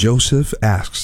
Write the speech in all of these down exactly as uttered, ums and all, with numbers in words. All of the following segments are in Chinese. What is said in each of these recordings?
Joseph asks.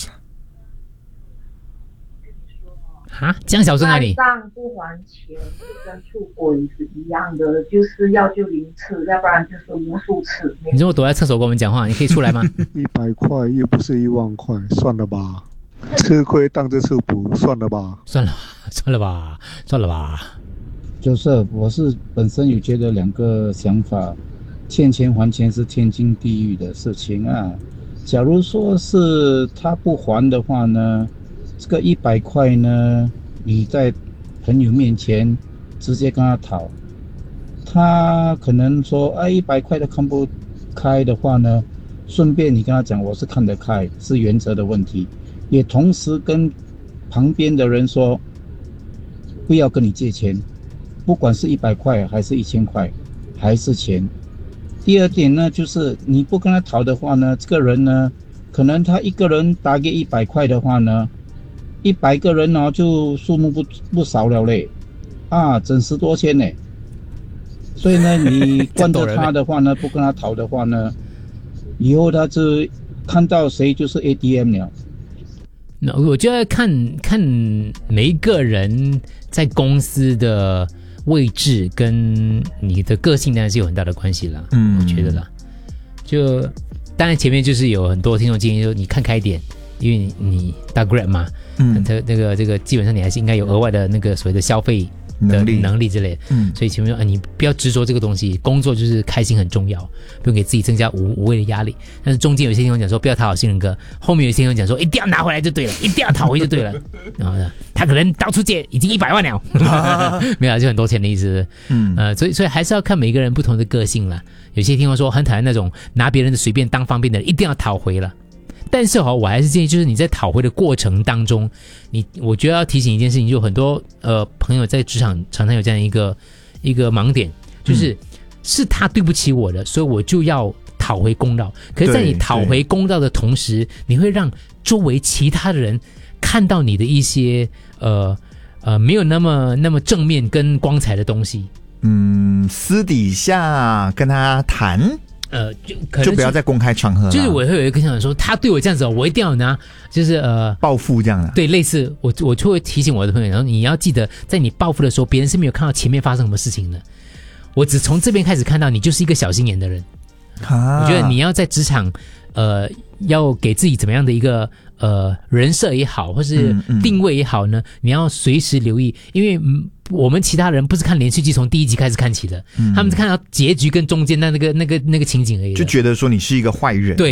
啊，这样小声啊你？ 赖账不还钱就跟出轨是一样的，就是要就零次，要不然就是无数次。 你这么躲在厕所跟我们讲话，你可以出来吗？ 一百块又不是一万块，算了吧，吃亏当这次补，算了吧， 算了，算了吧，算了吧。 就是我是本身有觉得两个想法，欠钱还钱是天经地义的事情啊。假如说是他不还的话呢？这个一百块呢，你在朋友面前直接跟他讨，他可能说，哎，一百块都看不开的话呢，顺便你跟他讲，我是看得开，是原则的问题，也同时跟旁边的人说，不要跟你借钱，不管是一百块还是一千块，还是钱。第二点呢，就是你不跟他讨的话呢，这个人呢，可能他一个人打给一百块的话呢。一百个人哦，就数目不不少了嘞，啊，整十多千呢。所以呢，你惯着他的话呢，不跟他讨的话呢，以后他就看到谁就是 A T M 了。 那我觉得看看每一个人在公司的位置跟你的个性当然是有很大的关系啦。嗯，我觉得啦，就当然前面就是有很多听众建议说你看开一点。因为你大 Grab 嘛，嗯，它那个这个基本上你还是应该有额外的那个所谓的消费的能力能力之类的，嗯，所以前面说啊，你不要执着这个东西，工作就是开心很重要，不用给自己增加无无谓的压力。但是中间有些听众讲说不要讨好新人哥，后面有些听众讲说一定要拿回来就对了，一定要讨回就对了。然后呢，他可能到处借已经一百万了，没有就很多钱的意思。嗯，呃，所以所以还是要看每个人不同的个性啦。有些听众说很讨厌那种拿别人的随便当方便的人，一定要讨回了。但是哈，我还是建议，就是你在讨回的过程当中，你我觉得要提醒一件事情，就很多呃朋友在职场常常有这样一个一个盲点，就是、嗯、是他对不起我的，所以我就要讨回公道。可是，在你讨回公道的同时，你会让周围其他的人看到你的一些呃呃没有那么那么正面跟光彩的东西。 嗯，私底下跟他谈。 呃，就可能就不要在公开场合了。 就是我会有一个想说，他对我这样子，我一定要拿，就是呃报复这样的。 对，类似我我就会提醒我的朋友，然后你要记得，在你报复的时候，别人是没有看到前面发生什么事情的。我只从这边开始看到你就是一个小心眼的人。啊、我觉得你要在职场，呃，要给自己怎么样的一个呃人设也好，或是定位也好呢？嗯嗯、你要随时留意，因为。嗯我们其他人不是看连续剧从第一集开始看起的，嗯、他们是看到结局跟中间的那个那个那个情景而已， 就觉得说你是一个坏人。 对。